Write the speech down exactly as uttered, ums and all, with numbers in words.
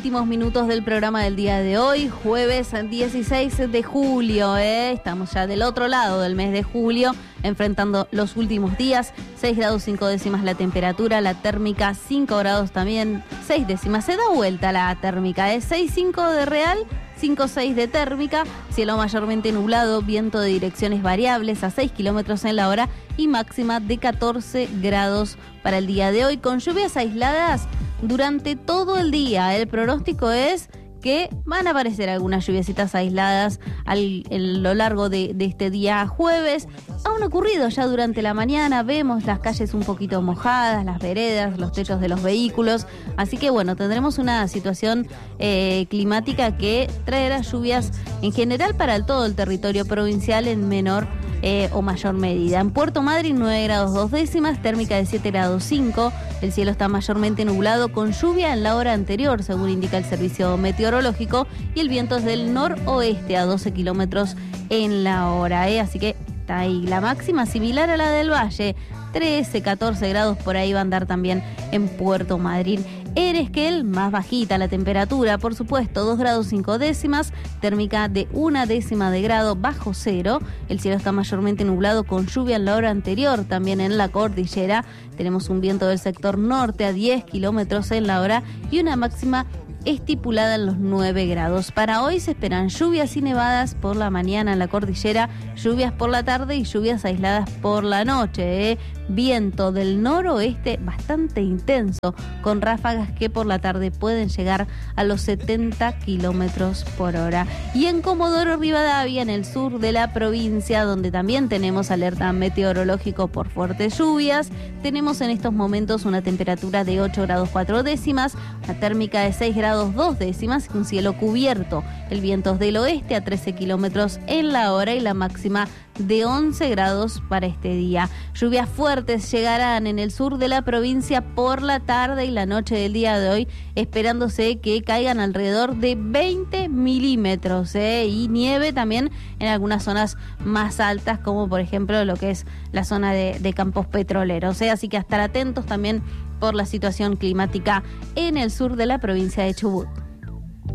últimos minutos del programa del día de hoy, jueves dieciséis de julio, ¿eh? Estamos ya del otro lado del mes de julio, enfrentando los últimos días. Seis grados cinco décimas la temperatura, la térmica cinco grados también, seis décimas. Se da vuelta la térmica, es ¿eh? seis cinco de real, cinco seis de térmica, cielo mayormente nublado, viento de direcciones variables a seis kilómetros en la hora y máxima de catorce grados para el día de hoy, con lluvias aisladas durante todo el día. El pronóstico es que van a aparecer algunas lluviecitas aisladas al, a lo largo de, de este día jueves. Han ocurrido ya durante la mañana, vemos las calles un poquito mojadas, las veredas, los techos de los vehículos, así que bueno, tendremos una situación eh, climática que traerá lluvias en general para el, todo el territorio provincial en menor Eh, o mayor medida. En Puerto Madryn nueve grados dos décimas, térmica de siete grados cinco, el cielo está mayormente nublado con lluvia en la hora anterior, según indica el servicio meteorológico, y el viento es del noroeste a doce kilómetros en la hora, ¿eh? Así que está ahí la máxima similar a la del Valle, trece, catorce grados por ahí va a andar también en Puerto Madryn. En Esquel, más bajita la temperatura, por supuesto, dos grados cinco décimas, térmica de una décima de grado bajo cero. El cielo está mayormente nublado con lluvia en la hora anterior, también en la cordillera. Tenemos un viento del sector norte a diez kilómetros en la hora y una máxima estipulada en los nueve grados. Para hoy se esperan lluvias y nevadas por la mañana en la cordillera, lluvias por la tarde y lluvias aisladas por la noche, ¿eh? Viento del noroeste bastante intenso, con ráfagas que por la tarde pueden llegar a los setenta kilómetros por hora. Y en Comodoro Rivadavia, en el sur de la provincia, donde también tenemos alerta meteorológico por fuertes lluvias, tenemos en estos momentos una temperatura de ocho grados cuatro décimas, una térmica de seis grados dos décimas, un cielo cubierto, el viento es del oeste a trece kilómetros en la hora y la máxima de once grados para este día. Lluvias fuertes llegarán en el sur de la provincia por la tarde y la noche del día de hoy, esperándose que caigan alrededor de veinte milímetros, ¿eh? Y nieve también en algunas zonas más altas, como por ejemplo lo que es la zona de, de campos petroleros, ¿eh? Así que a estar atentos también por la situación climática en el sur de la provincia de Chubut.